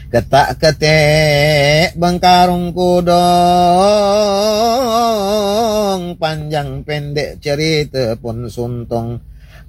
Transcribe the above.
Ketak-ketik bengkarung kudong, panjang pendek cerita pun suntung.